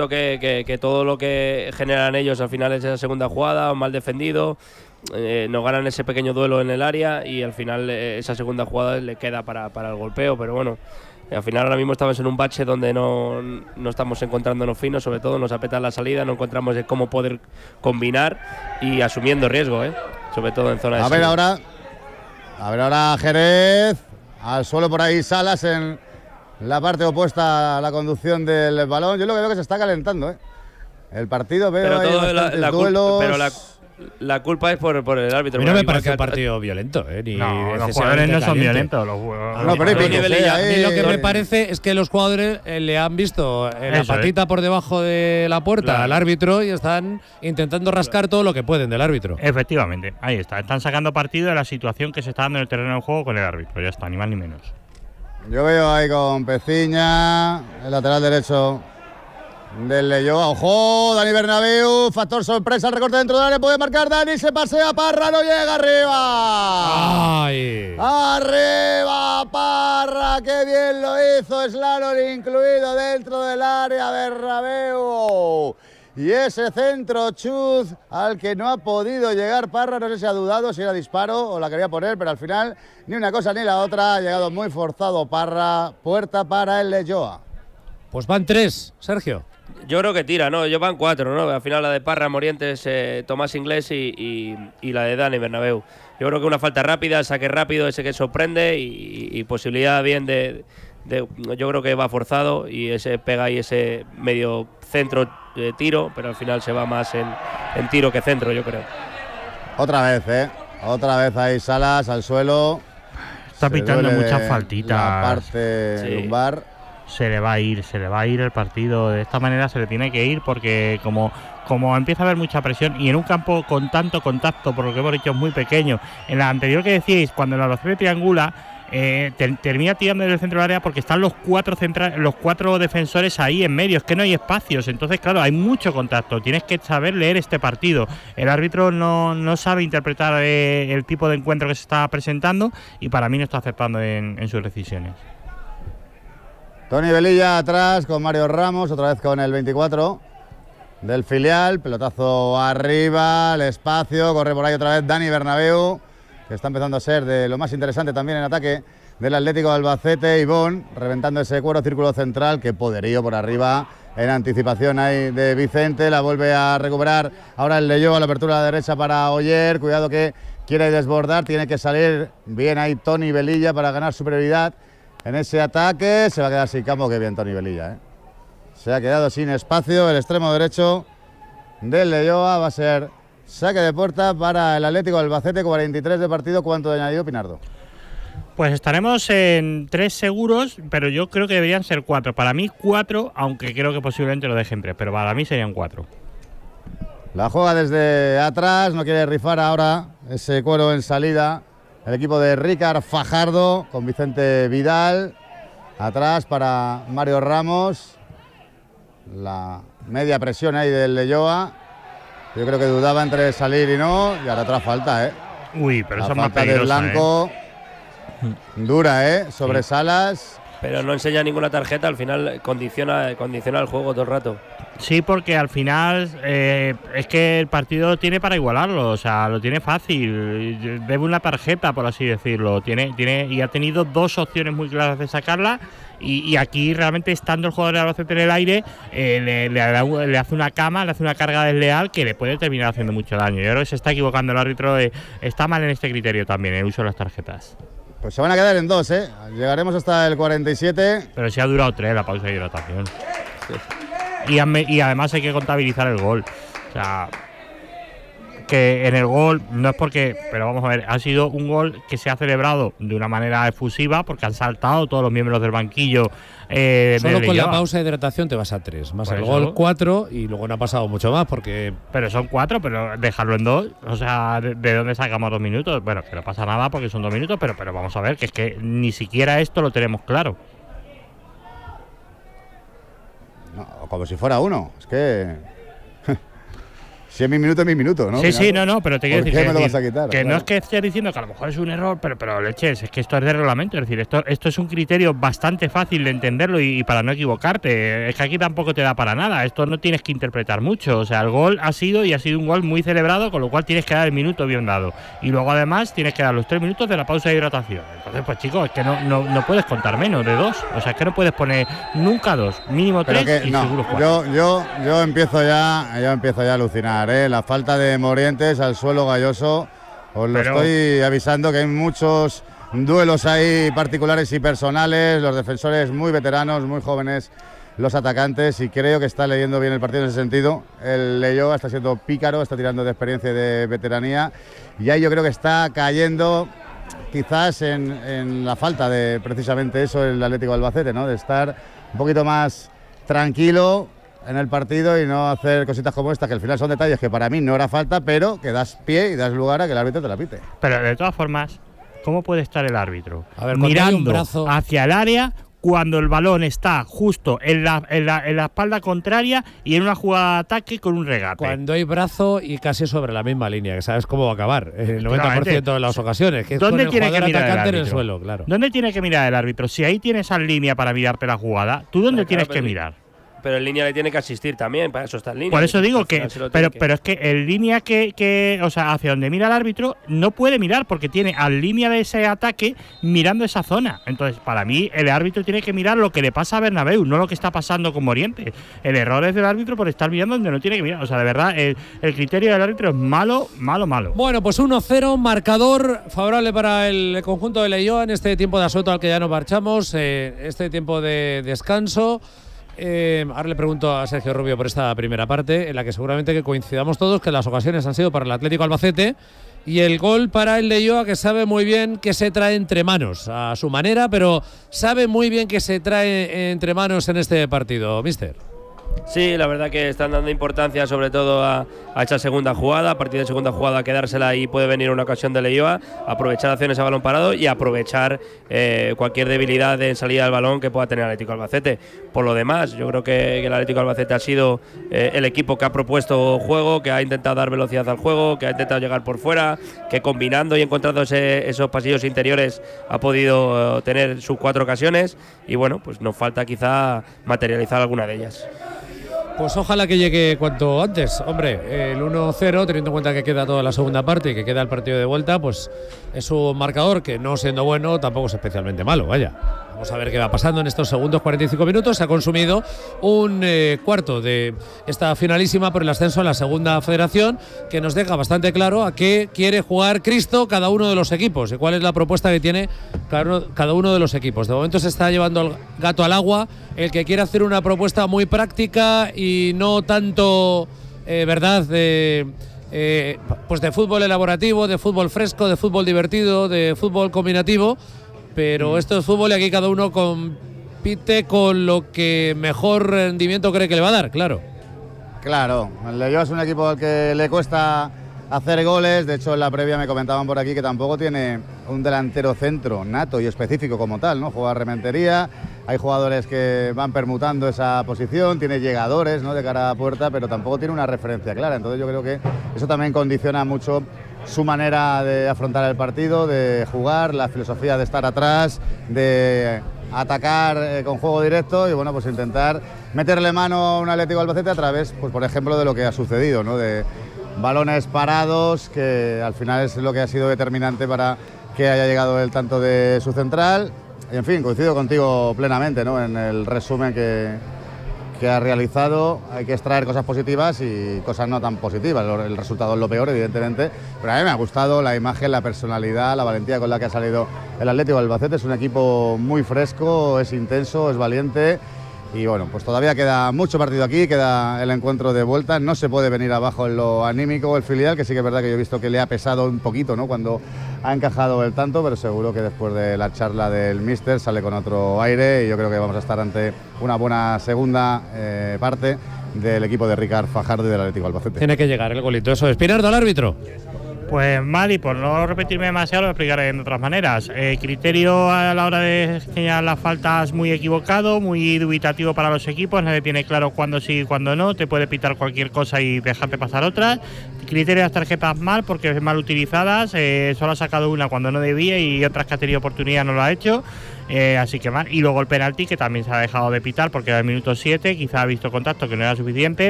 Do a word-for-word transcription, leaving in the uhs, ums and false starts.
cierto que, que, que todo lo que generan ellos al final es esa segunda jugada, mal defendido, eh, nos ganan ese pequeño duelo en el área y al final eh, esa segunda jugada le queda para, para el golpeo, pero bueno, al final ahora mismo estamos en un bache donde no, no estamos encontrándonos finos, sobre todo nos apetan la salida, no encontramos cómo poder combinar y asumiendo riesgo, ¿eh? Sobre todo en zona de A ver ahora, a ver ahora Jerez, al suelo por ahí Salas en la parte opuesta a la conducción del balón. Yo lo que veo que se está calentando, ¿eh? El partido, veo pero ahí todo la, la duelos. Pero la, la culpa es por, por el árbitro. A mí no me parece un partido violento, ¿eh? Ni no, los jugadores no son violentos. Los, no, pero hay nivel sí, a mí lo que por... me parece es que los jugadores eh, le han visto eh, la Eso patita es. por debajo de la puerta Claro. al árbitro y están intentando rascar todo lo que pueden del árbitro. Efectivamente, ahí está. Están sacando partido de la situación que se está dando en el terreno del juego con el árbitro. Ya está, ni más ni menos. Yo veo ahí con Peciña, el lateral derecho del Leyoa. ¡Ojo! Dani Bernabéu, factor sorpresa, el recorte dentro del área, puede marcar Dani, se pasea, Parra, no llega arriba. ¡Ay! ¡Arriba, Parra! ¡Qué bien lo hizo! Slalom incluido dentro del área, Bernabéu. Y ese centro chuz al que no ha podido llegar Parra, no sé si ha dudado si era disparo o la quería poner, pero al final ni una cosa ni la otra, ha llegado muy forzado Parra, puerta para el Leyoa. Pues van tres, Sergio. Yo creo que tira, ¿no? Ellos van cuatro, ¿no? Al final la de Parra, Morientes, eh, Tomás Inglés y, y, y la de Dani Bernabéu. Yo creo que una falta rápida, saque rápido, ese que sorprende y, y posibilidad bien de, de… Yo creo que va forzado y ese pega ahí ese medio centro de tiro, pero al final se va más en, en tiro que centro, yo creo. Otra vez, ¿eh? Otra vez ahí Salas al suelo. Está Se pitando duele muchas de faltitas. La parte Sí. lumbar. Se le va a ir, se le va a ir el partido. De esta manera se le tiene que ir porque como, como empieza a haber mucha presión y en un campo con tanto contacto, por lo que hemos dicho, es muy pequeño. En la anterior que decíais, cuando el Albacete triangula, eh, ter, termina tirando desde el centro del área porque están los cuatro centra, los cuatro defensores ahí en medio, es que no hay espacios. Entonces, claro, hay mucho contacto. Tienes que saber leer este partido. El árbitro no, no sabe interpretar eh, el tipo de encuentro que se está presentando y para mí no está acertando en, en sus decisiones. Toni Velilla atrás con Mario Ramos, otra vez con el veinticuatro del filial. Pelotazo arriba, el espacio, corre por ahí otra vez Dani Bernabéu, que está empezando a ser de lo más interesante también en ataque del Atlético de Albacete. Ivón reventando ese cuero, círculo central, qué poderío por arriba en anticipación ahí de Vicente. La vuelve a recuperar ahora el Leyoa, la apertura a la derecha para Oyer. Cuidado que quiere desbordar, tiene que salir bien ahí Toni Velilla para ganar superioridad en ese ataque. Se va a quedar sin campo, qué bien Toni Velilla, ¿eh? Se ha quedado sin espacio el extremo derecho del Leyoa. Va a ser saque de puerta para el Atlético de Albacete, cuarenta y tres de partido. ¿Cuánto de añadido, Pinardo? Pues estaremos en tres seguros, pero yo creo que deberían ser cuatro. Para mí cuatro, aunque creo que posiblemente lo dejen tres, pero para mí serían cuatro. La juega desde atrás, no quiere rifar ahora ese cuero en salida. El equipo de Ricard Fajardo con Vicente Vidal. Atrás para Mario Ramos. La media presión ahí del Leyoa. Yo creo que dudaba entre salir y no. Y ahora otra falta, ¿eh? Uy, pero la eso es más falta de peligrosa, Blanco. ¿eh? Dura, ¿eh? Sobre Sí. Salas. Pero no enseña ninguna tarjeta, al final condiciona, condiciona el juego todo el rato. Sí, porque al final eh, es que el partido tiene para igualarlo, o sea, lo tiene fácil, debe una tarjeta, por así decirlo, tiene, tiene y ha tenido dos opciones muy claras de sacarla y, y aquí realmente estando el jugador de Albacete en el aire eh, le, le, le hace una cama, le hace una carga desleal que le puede terminar haciendo mucho daño. Yo creo que se está equivocando el árbitro, eh, está mal en este criterio también, el uso de las tarjetas. Pues se van a quedar en dos, ¿eh? Llegaremos hasta el cuarenta y siete. Pero sí ha durado tres la pausa de hidratación. Y, y además hay que contabilizar el gol. O sea, que en el gol no es porque, pero vamos a ver, ha sido un gol que se ha celebrado de una manera efusiva porque han saltado todos los miembros del banquillo. Eh, Solo de con la Leyoa. pausa de hidratación te vas a tres, más Por el eso. gol cuatro y luego no ha pasado mucho más porque… Pero son cuatro, pero dejarlo en dos, o sea, ¿de, de dónde sacamos dos minutos? Bueno, que no pasa nada porque son dos minutos, pero, pero vamos a ver, que es que ni siquiera esto lo tenemos claro. No, como si fuera uno. Es que… Si es mi minuto, es mi minuto, ¿no? Sí, sí, no, no, pero te quiero decir ¿Por qué que, me lo decir, vas a quitar? que Claro. no es que estés diciendo que a lo mejor es un error, pero, pero leches, es que esto es de reglamento, es decir, esto, esto es un criterio bastante fácil de entenderlo y, y para no equivocarte. Es que aquí tampoco te da para nada, esto no tienes que interpretar mucho. O sea, el gol ha sido y ha sido un gol muy celebrado, con lo cual tienes que dar el minuto bien dado. Y luego además tienes que dar los tres minutos de la pausa de hidratación. Entonces, pues chicos, es que no, no, no puedes contar menos de dos. O sea, es que no puedes poner nunca dos, mínimo Pero tres que, y no, seguros cuatro. yo, yo, yo empiezo ya, yo empiezo ya a alucinar, ¿eh? La falta de Morientes al suelo Galloso, os lo Pero- estoy avisando que hay muchos duelos ahí particulares y personales, los defensores muy veteranos, muy jóvenes, los atacantes, y creo que está leyendo bien el partido en ese sentido. El Leyoa está siendo pícaro, está tirando de experiencia y de veteranía, y ahí yo creo que está cayendo quizás en, en la falta de precisamente eso el Atlético de Albacete, ¿no? De estar un poquito más tranquilo en el partido y no hacer cositas como esta, que al final son detalles que para mí no era falta, pero que das pie y das lugar a que el árbitro te la pite. Pero de todas formas, ¿cómo puede estar el árbitro A ver, cuando hay un mirando brazo- hacia el área cuando el balón está justo en la, en, la, en la espalda contraria y en una jugada de ataque con un regate? Cuando hay brazo y casi sobre la misma línea, que sabes cómo va a acabar el noventa por ciento de las ocasiones, que es con ¿Dónde el tiene que jugador mirar el atacante en el árbitro? suelo, claro. ¿Dónde tiene que mirar el árbitro? Si ahí tienes esa línea para mirarte la jugada, ¿tú dónde Claro, tienes claro, que pero- mirar? Pero en línea le tiene que asistir también, para eso está en línea. Por eso digo Al que, final se lo pero, tiene que- pero es que en línea que, que, o sea, hacia donde mira el árbitro, no puede mirar porque tiene a línea de ese ataque mirando esa zona. Entonces, para mí, el árbitro tiene que mirar lo que le pasa a Bernabéu, no lo que está pasando con Morientes. El error es del árbitro por estar mirando donde no tiene que mirar. O sea, de verdad, el, el criterio del árbitro es malo, malo, malo. Bueno, pues uno cero, marcador favorable para el conjunto de Leyoa en este tiempo de asueto al que ya nos marchamos, eh, este tiempo de descanso. Eh, ahora le pregunto a Sergio Rubio por esta primera parte, en la que seguramente que coincidamos todos que las ocasiones han sido para el Atlético Albacete y el gol para el Leyoa, que sabe muy bien que se trae entre manos a su manera, pero sabe muy bien que se trae entre manos en este partido, mister. Sí, la verdad que están dando importancia sobre todo a, a esa segunda jugada, a partir de segunda jugada quedársela y puede venir una ocasión de Leyoa, aprovechar acciones a balón parado y aprovechar eh, cualquier debilidad en salida del balón que pueda tener el Atlético Albacete. Por lo demás, yo creo que, que el Atlético Albacete ha sido eh, el equipo que ha propuesto juego, que ha intentado dar velocidad al juego, que ha intentado llegar por fuera, que combinando y encontrando ese, esos pasillos interiores ha podido eh, tener sus cuatro ocasiones y bueno, pues nos falta quizá materializar alguna de ellas. Pues ojalá que llegue cuanto antes. Hombre, el uno cero, teniendo en cuenta que queda toda la segunda parte y que queda el partido de vuelta, pues es un marcador que, no siendo bueno, tampoco es especialmente malo, vaya. Vamos a ver qué va pasando en estos segundos cuarenta y cinco minutos. Se ha consumido un eh, cuarto de esta finalísima por el ascenso a la segunda federación, que nos deja bastante claro a qué quiere jugar Cristo cada uno de los equipos y cuál es la propuesta que tiene cada uno de los equipos. De momento se está llevando el gato al agua el que quiere hacer una propuesta muy práctica y no tanto, eh, ¿verdad?, de, eh, pues de fútbol elaborativo, de fútbol fresco, de fútbol divertido, de fútbol combinativo. Pero esto es fútbol y aquí cada uno compite con lo que mejor rendimiento cree que le va a dar, claro. Claro, el Leyoa es un equipo al que le cuesta hacer goles. De hecho, en la previa me comentaban por aquí que tampoco tiene un delantero centro nato y específico como tal, ¿no? Juega Rementería, hay jugadores que van permutando esa posición, tiene llegadores, ¿no?, de cara a puerta, pero tampoco tiene una referencia clara. Entonces yo creo que eso también condiciona mucho su manera de afrontar el partido, de jugar, la filosofía de estar atrás, de atacar eh, con juego directo y bueno, pues intentar meterle mano a un Atlético Albacete a través, pues por ejemplo, de lo que ha sucedido, ¿no?, de balones parados, que al final es lo que ha sido determinante para que haya llegado el tanto de su central. Y en fin, coincido contigo plenamente, ¿no?, en el resumen que, que ha realizado. Hay que extraer cosas positivas y cosas no tan positivas. El resultado es lo peor, evidentemente, pero a mí me ha gustado la imagen, la personalidad, la valentía con la que ha salido el Atlético de Albacete. Es un equipo muy fresco, es intenso, es valiente. Y bueno, pues todavía queda mucho partido aquí, queda el encuentro de vuelta. No se puede venir abajo en lo anímico el filial, que sí que es verdad que yo he visto que le ha pesado un poquito, ¿no?, cuando ha encajado el tanto, pero seguro que después de la charla del míster sale con otro aire y yo creo que vamos a estar ante una buena segunda eh, parte del equipo de Ricard Fajardo y del Atlético Albacete. Tiene que llegar el golito. Eso es. Pinardo, al árbitro. Pues mal, y por no repetirme demasiado lo explicaré de otras maneras. Eh, criterio a la hora de señalar las faltas muy equivocado, muy dubitativo para los equipos, nadie tiene claro cuándo sí y cuándo no, te puede pitar cualquier cosa y dejarte pasar otras. Criterio de las tarjetas mal, porque mal utilizadas, eh, solo ha sacado una cuando no debía y otras que ha tenido oportunidad no lo ha hecho. Eh, así que mal. Y luego el penalti, que también se ha dejado de pitar porque era el minuto siete, quizá ha visto contacto que no era suficiente.